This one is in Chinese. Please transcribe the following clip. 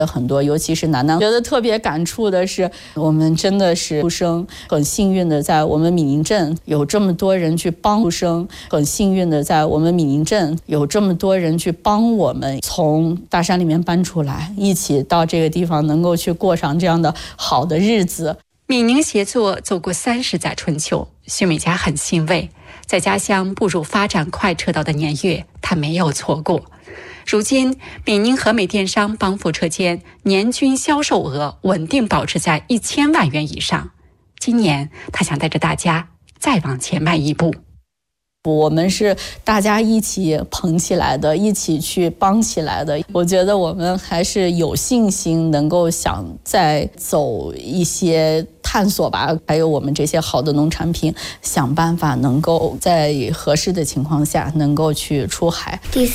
很多，尤其是楠楠，觉得特别感触的是，我们真的是出生很幸运的，在我们闽宁镇有这么多人去帮生，很幸运的在我们闽宁镇有这么多人去帮我们从大山里面搬出来，一起到这个地方能够去过上这样的好的日子。 闽宁协作走过30载春秋，徐美佳很欣慰，在家乡步入发展快车道的年月，她没有错过。如今，闽宁和美电商帮扶车间年均销售额稳定保持在1000万元以上。今年，他想带着大家再往前迈一步。 我们是大家一起捧起来的，一起去帮起来的。我觉得我们还是有信心能够想再走一些探索吧，还有我们这些好的农产品，想办法能够在合适的情况下能够去出海。